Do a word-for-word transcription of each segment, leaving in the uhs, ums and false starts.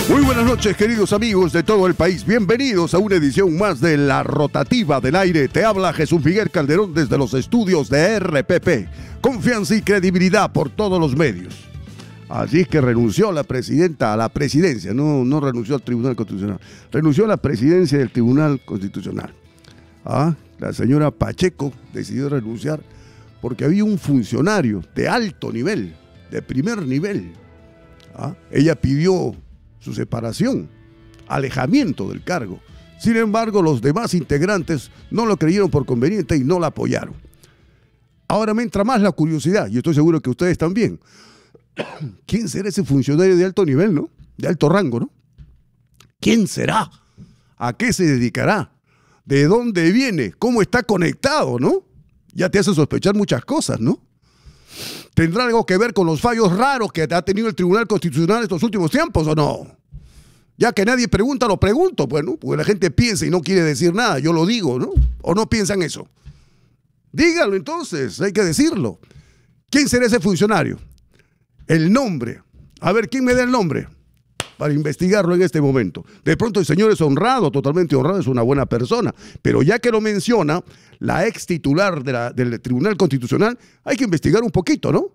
Muy buenas noches, queridos amigos de todo el país. Bienvenidos a una edición más de La Rotativa del Aire. Te habla Jesús Miguel Calderón desde los estudios de R P P. Confianza y credibilidad por todos los medios. Así es que renunció la presidenta a la presidencia, no, no renunció al Tribunal Constitucional, renunció a la presidencia del Tribunal Constitucional. Ah, la señora Pacheco decidió renunciar porque había un funcionario de alto nivel, de primer nivel. Ah, ella pidió su separación, alejamiento del cargo. Sin embargo, los demás integrantes no lo creyeron por conveniente y no la apoyaron. Ahora me entra más la curiosidad, y estoy seguro que ustedes también. ¿Quién será ese funcionario de alto nivel, no? De alto rango, ¿no? ¿Quién será? ¿A qué se dedicará? ¿De dónde viene? ¿Cómo está conectado, no? Ya te hace sospechar muchas cosas, ¿no? ¿Tendrá algo que ver con los fallos raros que ha tenido el Tribunal Constitucional estos últimos tiempos o no? Ya que nadie pregunta, lo pregunto, bueno, porque la gente piensa y no quiere decir nada, yo lo digo, ¿no? ¿O no piensan eso? Díganlo entonces, hay que decirlo. ¿Quién será ese funcionario? El nombre. A ver, ¿quién me da el nombre? Para investigarlo en este momento. De pronto el señor es honrado, totalmente honrado, es una buena persona. Pero ya que lo menciona la ex titular de la, del Tribunal Constitucional, hay que investigar un poquito, ¿no?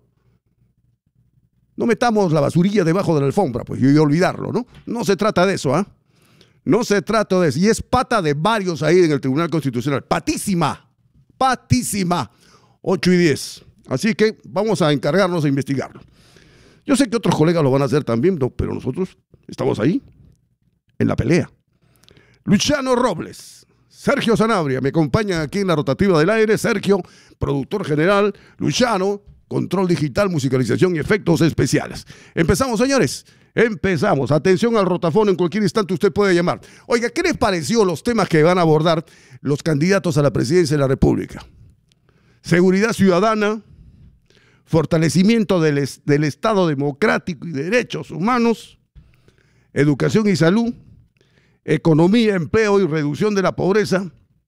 No metamos la basurilla debajo de la alfombra, pues, y olvidarlo, ¿no? No se trata de eso, ¿ah? ¿eh? No se trata de eso. Y es pata de varios ahí en el Tribunal Constitucional. Patísima, patísima. ocho y diez. Así que vamos a encargarnos de investigarlo. Yo sé que otros colegas lo van a hacer también, pero nosotros estamos ahí, en la pelea. Luciano Robles, Sergio Sanabria, me acompañan aquí en La Rotativa del Aire. Sergio, productor general. Luciano, control digital, musicalización y efectos especiales. Empezamos, señores. Empezamos. Atención al rotafono, en cualquier instante usted puede llamar. Oiga, ¿qué les pareció los temas que van a abordar los candidatos a la presidencia de la República? Seguridad ciudadana, fortalecimiento del, del Estado democrático y derechos humanos, educación y salud, economía, empleo y reducción de la pobreza.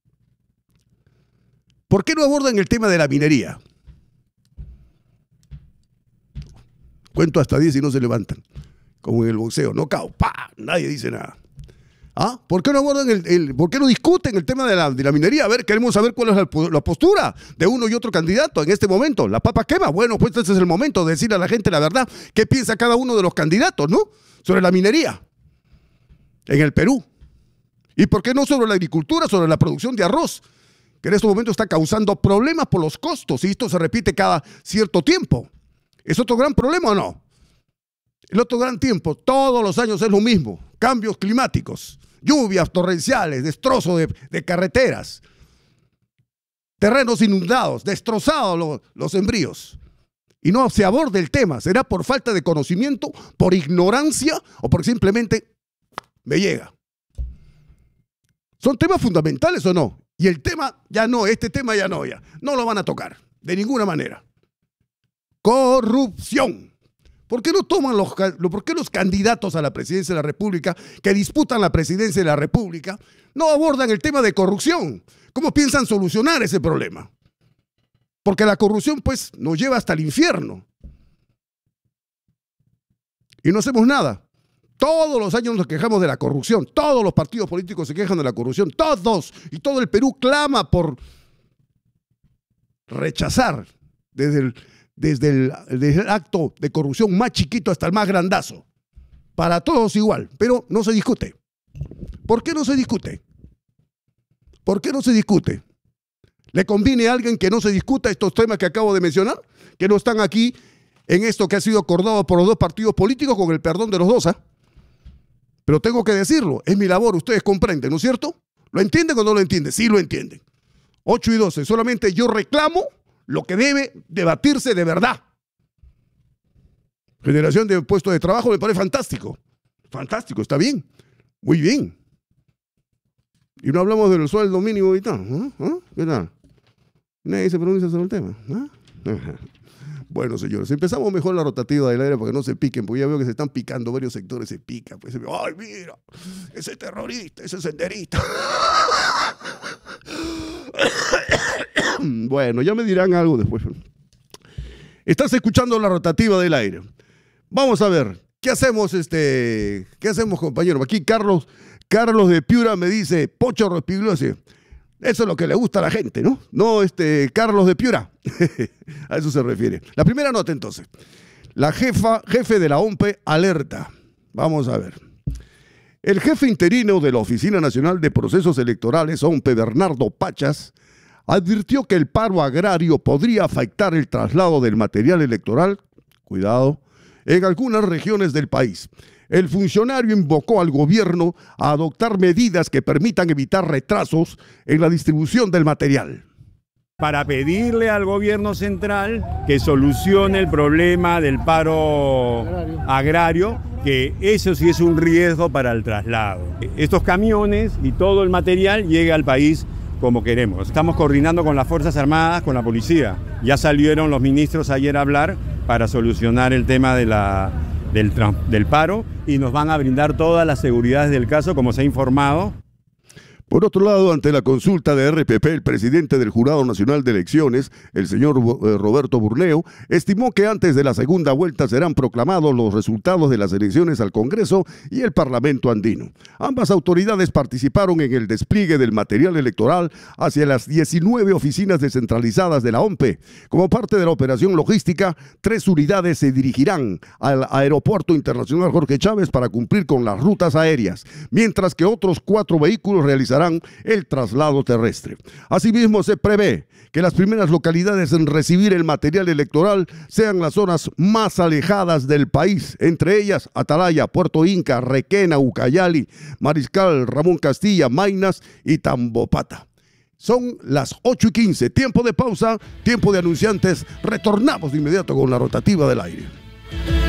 ¿Por qué no abordan el tema de la minería? Cuento hasta diez y no se levantan, como en el boxeo, knockout, ¡pa! Nadie dice nada. ¿Ah? ¿Por qué no abordan el, el, por qué no discuten el tema de la, de la minería? A ver, queremos saber cuál es la, la postura de uno y otro candidato en este momento. ¿La papa quema? Bueno, pues este es el momento de decirle a la gente la verdad. ¿Qué piensa cada uno de los candidatos, no? Sobre la minería en el Perú. ¿Y por qué no sobre la agricultura, sobre la producción de arroz? Que en este momento está causando problemas por los costos y esto se repite cada cierto tiempo. ¿Es otro gran problema o no? El otro gran tiempo, todos los años es lo mismo. Cambios climáticos, lluvias torrenciales, destrozo de, de carreteras, terrenos inundados, destrozados los, los sembríos. Y no se aborda el tema. ¿Será por falta de conocimiento, por ignorancia o por simplemente me llega? ¿Son temas fundamentales o no? Y el tema ya no, este tema ya no, ya. No lo van a tocar, de ninguna manera. Corrupción. ¿Por qué no toman los, por qué los candidatos a la presidencia de la República que disputan la presidencia de la República no abordan el tema de corrupción? ¿Cómo piensan solucionar ese problema? Porque la corrupción, pues, nos lleva hasta el infierno. Y no hacemos nada. Todos los años nos quejamos de la corrupción. Todos los partidos políticos se quejan de la corrupción. Todos. Y todo el Perú clama por rechazar desde el... Desde el, desde el acto de corrupción más chiquito hasta el más grandazo. Para todos igual, pero no se discute. ¿Por qué no se discute? ¿Por qué no se discute? ¿Le conviene a alguien que no se discuta estos temas que acabo de mencionar? Que no están aquí en esto que ha sido acordado por los dos partidos políticos con el perdón de los dos, ¿ah? Pero tengo que decirlo, es mi labor, ustedes comprenden, ¿no es cierto? ¿Lo entienden o no lo entienden? Sí lo entienden. ocho y doce, solamente yo reclamo lo que debe debatirse de verdad. Generación de puestos de trabajo me parece fantástico. Fantástico, está bien. Muy bien. Y no hablamos del sueldo mínimo y tal. ¿Eh? ¿Eh? ¿Qué tal? Nadie se pronuncia sobre el tema. ¿Eh? Bueno, señores, empezamos mejor la rotativa del aire para que no se piquen, porque ya veo que se están picando varios sectores, se pican. Pues, ay, mira, ese terrorista, ese senderista. Bueno, ya me dirán algo después. Estás escuchando la rotativa del aire. Vamos a ver, ¿Qué hacemos, este, qué hacemos, compañero? Aquí Carlos, Carlos de Piura me dice, Pocho Rospigliosi. Eso es lo que le gusta a la gente, ¿no? No, este, Carlos de Piura. A eso se refiere. La primera nota, entonces. La jefa, jefe de la O M P E alerta. Vamos a ver. El jefe interino de la Oficina Nacional de Procesos Electorales, O M P E, Bernardo Pachas, advirtió que el paro agrario podría afectar el traslado del material electoral, cuidado, en algunas regiones del país. El funcionario invocó al gobierno a adoptar medidas que permitan evitar retrasos en la distribución del material. Para pedirle al gobierno central que solucione el problema del paro agrario, que eso sí es un riesgo para el traslado. Estos camiones y todo el material llega al país como queremos. Estamos coordinando con las Fuerzas Armadas, con la policía. Ya salieron los ministros ayer a hablar para solucionar el tema de la, del, del paro y nos van a brindar todas las seguridades del caso, como se ha informado. Por otro lado, ante la consulta de R P P, el presidente del Jurado Nacional de Elecciones, el señor Roberto Burneo, estimó que antes de la segunda vuelta serán proclamados los resultados de las elecciones al Congreso y el Parlamento andino. Ambas autoridades participaron en el despliegue del material electoral hacia las diecinueve oficinas descentralizadas de la O M P E. Como parte de la operación logística, tres unidades se dirigirán al Aeropuerto Internacional Jorge Chávez para cumplir con las rutas aéreas, mientras que otros cuatro vehículos realizarán el traslado terrestre. Asimismo, se prevé que las primeras localidades en recibir el material electoral sean las zonas más alejadas del país, entre ellas Atalaya, Puerto Inca, Requena, Ucayali, Mariscal, Ramón Castilla, Maynas y Tambopata. Son las ocho y quince, tiempo de pausa, tiempo de anunciantes. Retornamos de inmediato con la rotativa del aire.